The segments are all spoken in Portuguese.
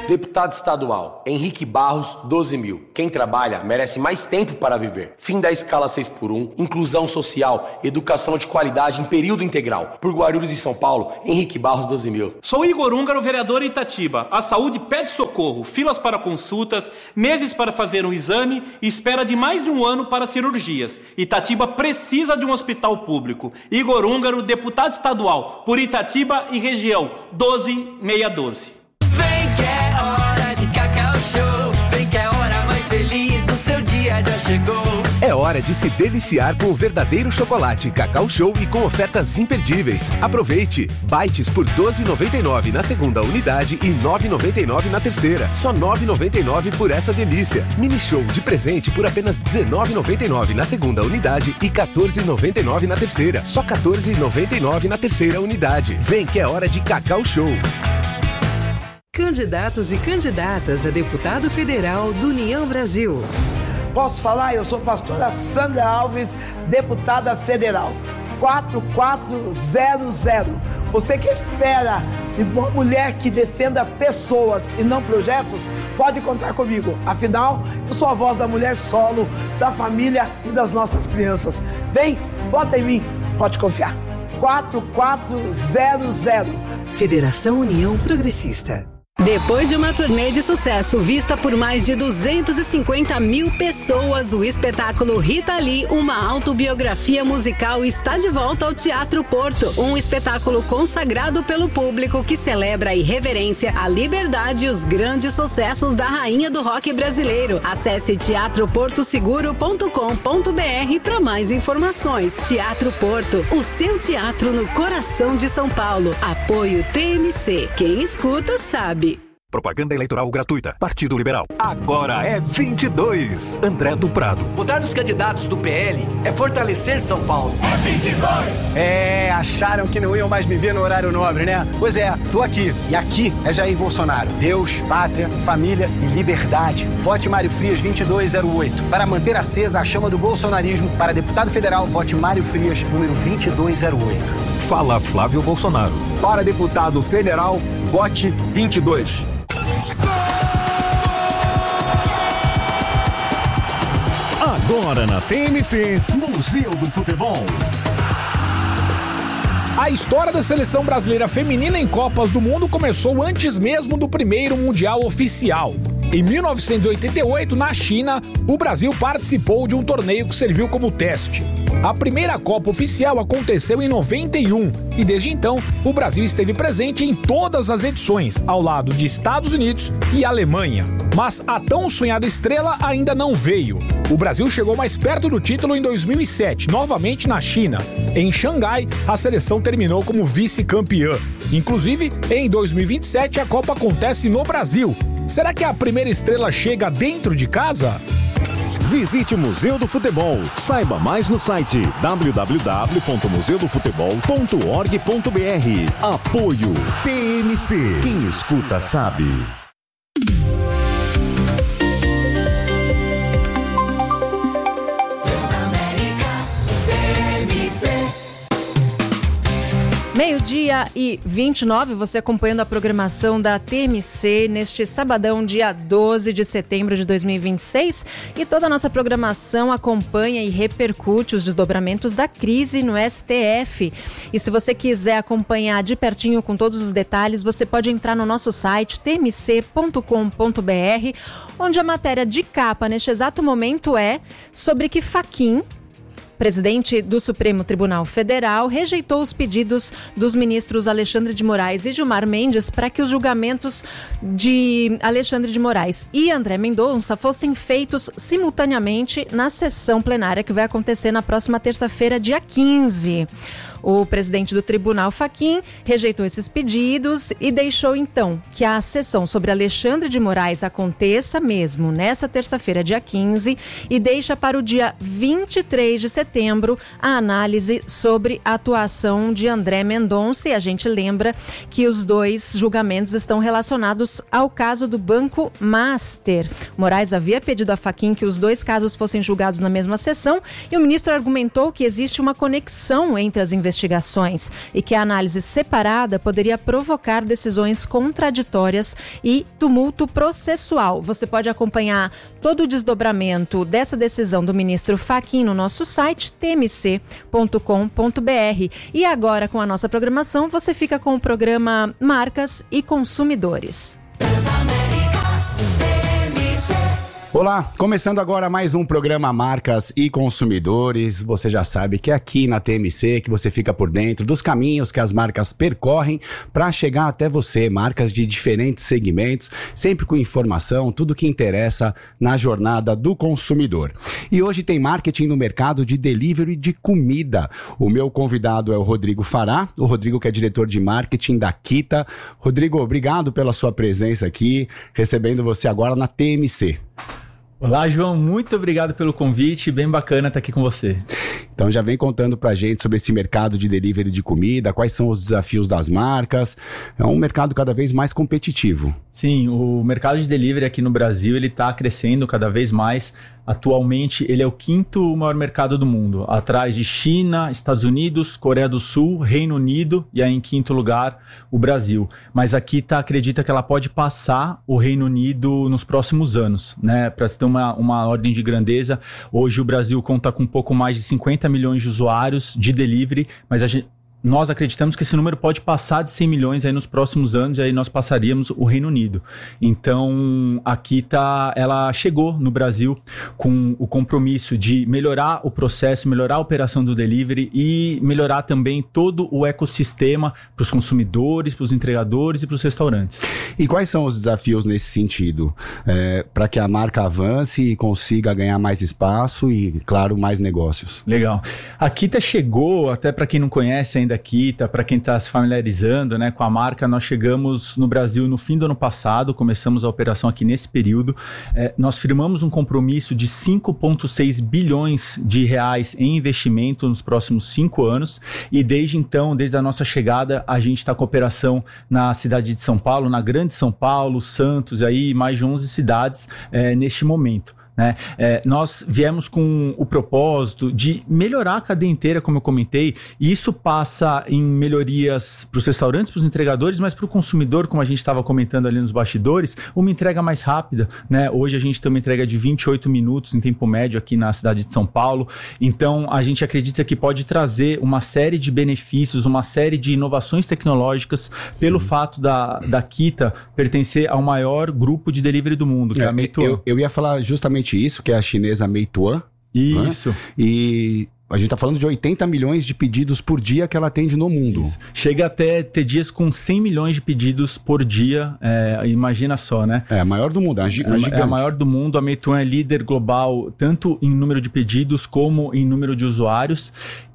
Deputado estadual, Henrique Barros, 12 mil. Quem trabalha merece mais tempo para viver. Fim da escala 6x1, inclusão social, educação de qualidade em período integral. Por Guarulhos e São Paulo, Henrique Barros, 12 mil. Sou Igor Húngaro, vereador em Itatiba. A saúde pede socorro, filas para consultas, meses para fazer um exame e espera de mais de um ano para cirurgias. Itatiba precisa de um hospital público. Igor Húngaro, deputado estadual, por Itatiba e região, 12612. Vem que é hora de Cacau Show. Vem que é a hora mais feliz do seu dia já chegou. É hora de se deliciar com o verdadeiro chocolate Cacau Show e com ofertas imperdíveis. Aproveite! Bites por R$ 12,99 na segunda unidade e R$ 9,99 na terceira. Só R$ 9,99 por essa delícia. Mini Show de presente por apenas R$ 19,99 na segunda unidade e R$ 14,99 na terceira. Só R$ 14,99 na terceira unidade. Vem que é hora de Cacau Show. Candidatos e candidatas a deputado federal do União Brasil. Posso falar? Eu sou a pastora Sandra Alves, deputada federal. 4400. Você que espera uma mulher que defenda pessoas e não projetos, pode contar comigo. Afinal, eu sou a voz da mulher solo, da família e das nossas crianças. Vem, vota em mim, pode confiar. 4400. Federação União Progressista. Depois de uma turnê de sucesso vista por mais de 250 mil pessoas, o espetáculo Rita Lee, uma autobiografia musical, está de volta ao Teatro Porto. Um espetáculo consagrado pelo público que celebra a irreverência, a liberdade e os grandes sucessos da rainha do rock brasileiro. Acesse teatroportoseguro.com.br para mais informações. Teatro Porto, o seu teatro no coração de São Paulo. Apoio TMC. Quem escuta sabe. Propaganda eleitoral gratuita. Partido Liberal. Agora é 22. André do Prado. Votar nos candidatos do PL é fortalecer São Paulo. É 22. Acharam que não iam mais me ver no horário nobre, né? Pois é, tô aqui. E aqui é Jair Bolsonaro. Deus, pátria, família e liberdade. Vote Mário Frias 2208. Para manter acesa a chama do bolsonarismo, para deputado federal, vote Mário Frias, número 2208. Fala Flávio Bolsonaro. Para deputado federal, vote 22. Agora na TMC, Museu do Futebol. A história da seleção brasileira feminina em Copas do Mundo começou antes mesmo do primeiro Mundial oficial. Em 1988, na China, o Brasil participou de um torneio que serviu como teste. A primeira Copa oficial aconteceu em 91 e desde então o Brasil esteve presente em todas as edições, ao lado de Estados Unidos e Alemanha. Mas a tão sonhada estrela ainda não veio. O Brasil chegou mais perto do título em 2007, novamente na China. Em Xangai, a seleção terminou como vice-campeã. Inclusive, em 2027 a Copa acontece no Brasil. Será que a primeira estrela chega dentro de casa? Visite o Museu do Futebol. Saiba mais no site www.museudofutebol.org.br. Apoio TMC. Quem escuta sabe. Meio-dia e 29, você acompanhando a programação da TMC neste sabadão, dia 12 de setembro de 2026. E toda a nossa programação acompanha e repercute os desdobramentos da crise no STF. E se você quiser acompanhar de pertinho com todos os detalhes, você pode entrar no nosso site tmc.com.br, onde a matéria de capa neste exato momento é sobre que Fachin, presidente do Supremo Tribunal Federal, rejeitou os pedidos dos ministros Alexandre de Moraes e Gilmar Mendes para que os julgamentos de Alexandre de Moraes e André Mendonça fossem feitos simultaneamente na sessão plenária que vai acontecer na próxima terça-feira, dia 15. O presidente do tribunal, Fachin, rejeitou esses pedidos e deixou então que a sessão sobre Alexandre de Moraes aconteça mesmo nessa terça-feira, dia 15, e deixa para o dia 23 de setembro a análise sobre a atuação de André Mendonça. E a gente lembra que os dois julgamentos estão relacionados ao caso do Banco Master. Moraes havia pedido a Fachin que os dois casos fossem julgados na mesma sessão e o ministro argumentou que existe uma conexão entre as investigações investigações e que a análise separada poderia provocar decisões contraditórias e tumulto processual. Você pode acompanhar todo o desdobramento dessa decisão do ministro Fachin no nosso site tmc.com.br. E agora, com a nossa programação, você fica com o programa Marcas e Consumidores. Olá, começando agora mais um programa Marcas e Consumidores. Você já sabe que é aqui na TMC que você fica por dentro dos caminhos que as marcas percorrem para chegar até você, marcas de diferentes segmentos, sempre com informação, tudo que interessa na jornada do consumidor. E hoje tem marketing no mercado de delivery de comida. O meu convidado é o Rodrigo Fará, o Rodrigo que é diretor de marketing da Kita. Rodrigo, obrigado pela sua presença aqui, recebendo você agora na TMC. Olá, João, muito obrigado pelo convite, bem bacana estar aqui com você. Então já vem contando pra gente sobre esse mercado de delivery de comida, quais são os desafios das marcas. É um mercado cada vez mais competitivo. Sim, o mercado de delivery aqui no Brasil, ele está crescendo cada vez mais. Atualmente, ele é o 5º maior mercado do mundo, atrás de China, Estados Unidos, Coreia do Sul, Reino Unido e aí em 5º lugar, o Brasil. Mas a Kita acredita que ela pode passar o Reino Unido nos próximos anos, né? Para se ter uma ordem de grandeza, hoje o Brasil conta com um pouco mais de 50 milhões de usuários de delivery, mas nós acreditamos que esse número pode passar de 100 milhões aí nos próximos anos e aí nós passaríamos o Reino Unido. Então, a Kita, ela chegou no Brasil com o compromisso de melhorar o processo, melhorar a operação do delivery e melhorar também todo o ecossistema para os consumidores, para os entregadores e para os restaurantes. E quais são os desafios nesse sentido? Para que a marca avance e consiga ganhar mais espaço e, claro, mais negócios. Legal. A Kita chegou, até para quem não conhece ainda a Kita, para quem está se familiarizando, né, com a marca, nós chegamos no Brasil no fim do ano passado, começamos a operação aqui nesse período. Nós firmamos um compromisso de 5,6 bilhões de reais em investimento nos próximos 5 anos e desde então, desde a nossa chegada, a gente está com operação na cidade de São Paulo, na Grande São Paulo, Santos, aí mais de 11 cidades neste momento. Né? Nós viemos com o propósito de melhorar a cadeia inteira, como eu comentei, e isso passa em melhorias para os restaurantes, para os entregadores, mas para o consumidor, como a gente estava comentando ali nos bastidores, uma entrega mais rápida, né? Hoje a gente tem uma entrega de 28 minutos em tempo médio aqui na cidade de São Paulo, então a gente acredita que pode trazer uma série de benefícios, uma série de inovações tecnológicas pelo fato da Kita pertencer ao maior grupo de delivery do mundo, que é a Meituan. Eu ia falar justamente isso, que é a chinesa Meituan. Isso. Né? E a gente está falando de 80 milhões de pedidos por dia que ela atende no mundo. Isso. Chega até ter dias com 100 milhões de pedidos por dia, imagina só, né? É a maior do mundo, é a maior do mundo. A Meituan é líder global, tanto em número de pedidos como em número de usuários.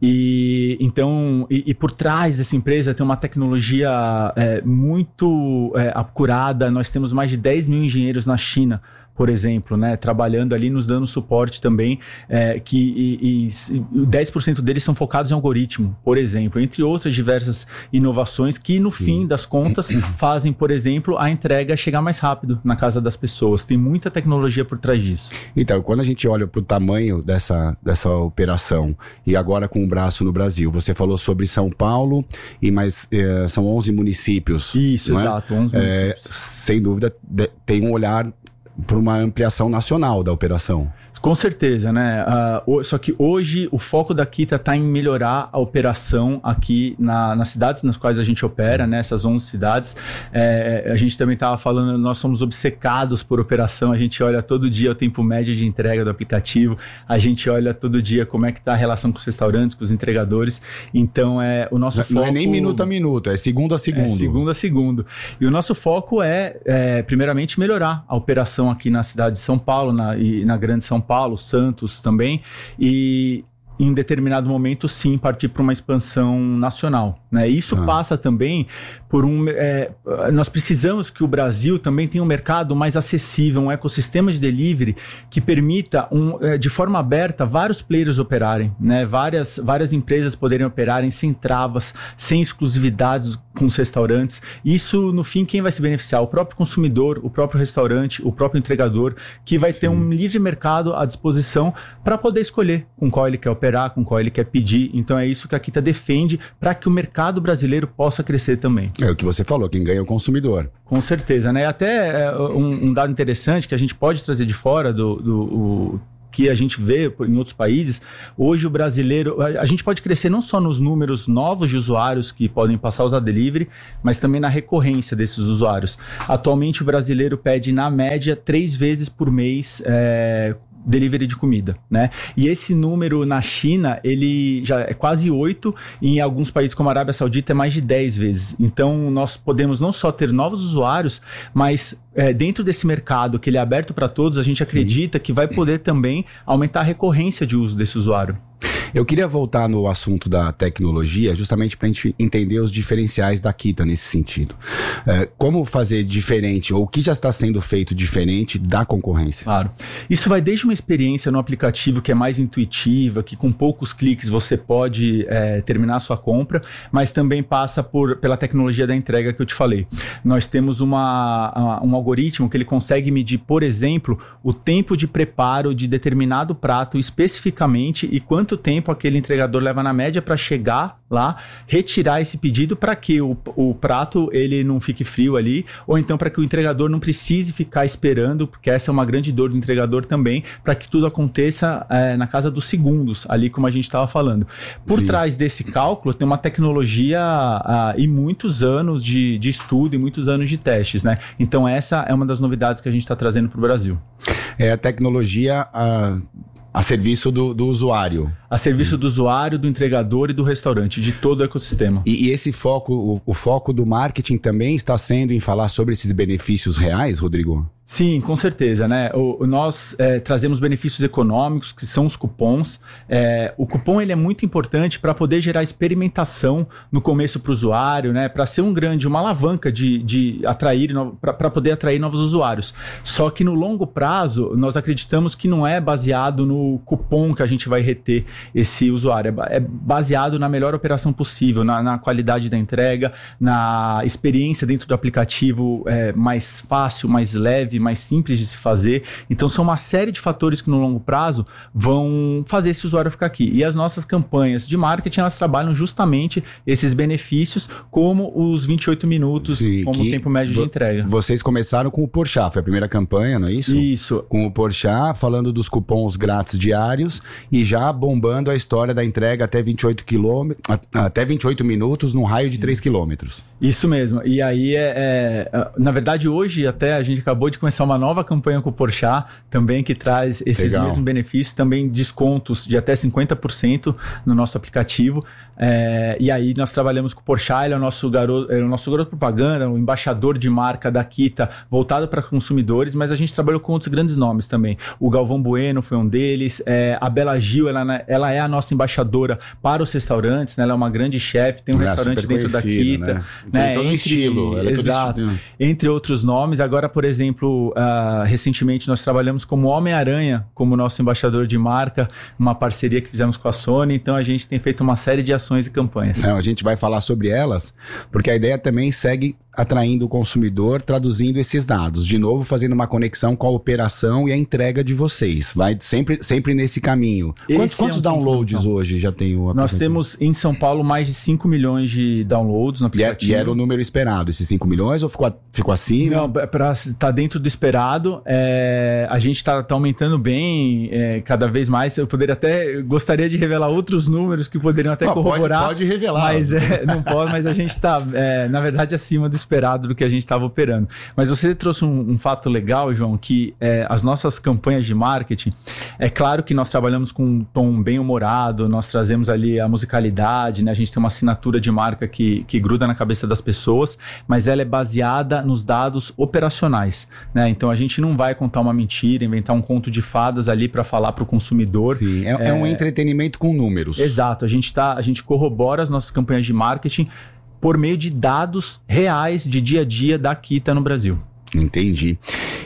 E por trás dessa empresa tem uma tecnologia muito apurada. Nós temos mais de 10 mil engenheiros na China, por exemplo, né, trabalhando ali, nos dando suporte também, que 10% deles são focados em algoritmo, por exemplo, entre outras diversas inovações que, no fim das contas, fazem, por exemplo, a entrega chegar mais rápido na casa das pessoas. Tem muita tecnologia por trás disso. Então, quando a gente olha para o tamanho dessa operação e agora com o braço no Brasil, você falou sobre São Paulo, e mais são 11 municípios. Isso, exato, 11 municípios. Sem dúvida, tem um olhar para uma ampliação nacional da operação. Com certeza, né? Só que hoje o foco da Kita está em melhorar a operação aqui nas cidades nas quais a gente opera, né? Essas 11 cidades. A gente também estava falando, nós somos obcecados por operação, a gente olha todo dia o tempo médio de entrega do aplicativo, a gente olha todo dia como é que está a relação com os restaurantes, com os entregadores. Então, o nosso foco... Não é nem minuto a minuto, é segundo a segundo. É segundo a segundo. E o nosso foco primeiramente, melhorar a operação aqui na cidade de São Paulo e na Grande São Paulo, Santos também, e em determinado momento, sim, partir para uma expansão nacional, né? Isso passa também por nós precisamos que o Brasil também tenha um mercado mais acessível, um ecossistema de delivery que permita, de forma aberta, vários players operarem, né? Várias empresas poderem operarem sem travas, sem exclusividades com os restaurantes. Isso, no fim, quem vai se beneficiar? O próprio consumidor, o próprio restaurante, o próprio entregador, que vai ter um livre mercado à disposição para poder escolher com qual ele quer operar. operar, com qual ele quer pedir. Então é isso que a Kita defende para que o mercado brasileiro possa crescer também. É o que você falou, quem ganha é o consumidor. Com certeza, né? Até um dado interessante que a gente pode trazer de fora que a gente vê em outros países, hoje o brasileiro, a gente pode crescer não só nos números novos de usuários que podem passar a usar delivery, mas também na recorrência desses usuários. Atualmente o brasileiro pede na média 3 vezes por mês delivery de comida, né? E esse número na China, ele já é quase 8, e em alguns países como a Arábia Saudita é mais de 10 vezes. Então, nós podemos não só ter novos usuários, mas dentro desse mercado que ele é aberto para todos, a gente acredita que vai poder também aumentar a recorrência de uso desse usuário. Eu queria voltar no assunto da tecnologia, justamente para a gente entender os diferenciais da Kita nesse sentido. Como fazer diferente, ou o que já está sendo feito diferente da concorrência? Claro. Isso vai desde uma experiência no aplicativo que é mais intuitiva, que com poucos cliques você pode terminar a sua compra, mas também passa pela tecnologia da entrega que eu te falei. Nós temos um algoritmo que ele consegue medir, por exemplo, o tempo de preparo de determinado prato especificamente e quanto tempo aquele entregador leva na média para chegar lá, retirar esse pedido para que o prato ele não fique frio ali, ou então para que o entregador não precise ficar esperando, porque essa é uma grande dor do entregador também, para que tudo aconteça na casa dos segundos, ali como a gente estava falando. Por trás desse cálculo tem uma tecnologia e muitos anos de estudo e muitos anos de testes, né? Então essa é uma das novidades que a gente está trazendo para o Brasil. É a tecnologia a serviço do usuário. A serviço do usuário, do entregador e do restaurante, de todo o ecossistema. E esse foco, o foco do marketing também está sendo em falar sobre esses benefícios reais, Rodrigo? Sim, com certeza, né? Nós trazemos benefícios econômicos, que são os cupons. O cupom ele é muito importante para poder gerar experimentação no começo para o usuário, né? Para ser uma alavanca de atrair, para poder atrair novos usuários. Só que no longo prazo, nós acreditamos que não é baseado no cupom que a gente vai reter esse usuário. É baseado na melhor operação possível, na qualidade da entrega, na experiência dentro do aplicativo mais fácil, mais leve, mais simples de se fazer. Então são uma série de fatores que no longo prazo vão fazer esse usuário ficar aqui. E as nossas campanhas de marketing, elas trabalham justamente esses benefícios, como os 28 minutos, como o tempo médio de entrega. Vocês começaram com o Porchat, foi a primeira campanha, não é isso? Isso. Com o Porchat, falando dos cupons grátis diários e já bombando a história da entrega até 28 minutos num raio de 3 quilômetros. Isso mesmo. E aí, na verdade, hoje até a gente acabou de começar uma nova campanha com o Porchat, também que traz esses mesmos benefícios, também descontos de até 50% no nosso aplicativo. E aí nós trabalhamos com o Porchat, ele é o nosso garoto propaganda, o embaixador de marca da Kita, voltado para consumidores, mas a gente trabalhou com outros grandes nomes também. O Galvão Bueno foi um deles, a Bela Gil, ela é a nossa embaixadora para os restaurantes, né? Ela é uma grande chefe, tem um restaurante dentro da Kita. Né? Tem todo um estilo. Exato. Entre outros nomes. Agora, por exemplo, recentemente nós trabalhamos como Homem-Aranha, como nosso embaixador de marca, uma parceria que fizemos com a Sony, então a gente tem feito uma série de ações e campanhas. A gente vai falar sobre elas, porque a ideia também segue atraindo o consumidor, traduzindo esses dados, de novo fazendo uma conexão com a operação e a entrega de vocês, vai sempre nesse caminho. Quantos downloads hoje já tem o aplicativo? Nós temos em São Paulo mais de 5 milhões de downloads no aplicativo. E era o número esperado, esses 5 milhões, ou ficou acima? Não, tá dentro do esperado, a gente está aumentando bem, cada vez mais. Eu gostaria de revelar outros números que poderiam até corroborar. Pode revelar. Mas não pode, mas a gente está, na verdade, acima do esperado do que a gente estava operando. Mas você trouxe um fato legal, João, que as nossas campanhas de marketing, é claro que nós trabalhamos com um tom bem humorado, nós trazemos ali a musicalidade, né? A gente tem uma assinatura de marca que gruda na cabeça das pessoas, mas ela é baseada nos dados operacionais, né? Então a gente não vai contar uma mentira, inventar um conto de fadas ali para falar para o consumidor. Sim, é um entretenimento com números. Exato, a gente corrobora as nossas campanhas de marketing por meio de dados reais de dia a dia da Kita no Brasil. Entendi.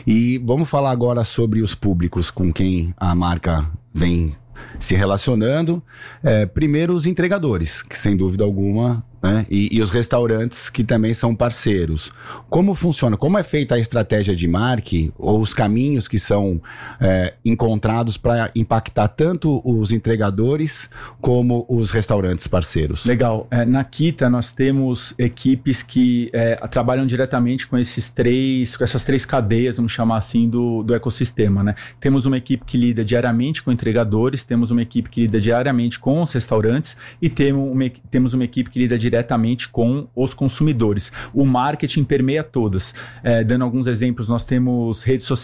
E vamos falar agora sobre os públicos com quem a marca vem se relacionando. Primeiro, os entregadores, que sem dúvida alguma né? E os restaurantes que também são parceiros. Como funciona? Como é feita a estratégia de marketing ou os caminhos que são encontrados para impactar tanto os entregadores como os restaurantes parceiros? Legal. Na Kita nós temos equipes que trabalham diretamente com essas três cadeias, vamos chamar assim, do ecossistema, né? Temos uma equipe que lida diariamente com entregadores, temos uma equipe que lida diariamente com os restaurantes e temos uma equipe que lida diretamente com os consumidores. O marketing permeia todas. Dando alguns exemplos, nós temos redes sociais